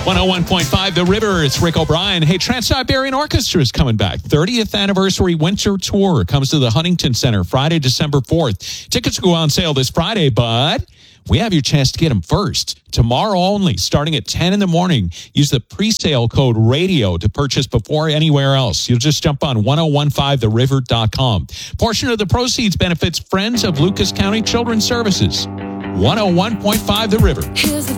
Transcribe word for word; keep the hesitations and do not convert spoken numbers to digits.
one oh one point five The River. It's Rick O'Brien. Hey, Trans-Siberian Orchestra is coming back. thirtieth Anniversary Winter Tour comes to the Huntington Center Friday, December fourth. Tickets go on sale this Friday, but we have your chance to get them first. Tomorrow only, starting at ten in the morning. Use the pre-sale code RADIO to purchase before anywhere else. You'll just jump on ten fifteen the river dot com. Portion of the proceeds benefits Friends of Lucas County Children's Services. one oh one point five The River. Here's the